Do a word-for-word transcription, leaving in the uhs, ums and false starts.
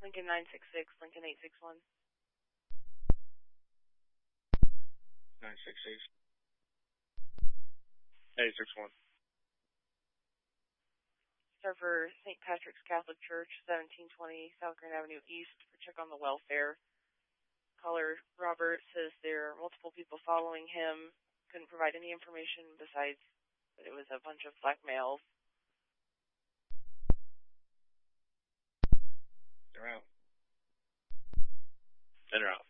Lincoln nine six six, Lincoln eight six one. nine six six. eight six one. Start for Saint Patrick's Catholic Church, seventeen twenty South Grand Avenue East, for check on the welfare. Caller Robert says there are multiple people following him. Couldn't provide any information besides that it was a bunch of black males. They're out. And they're out.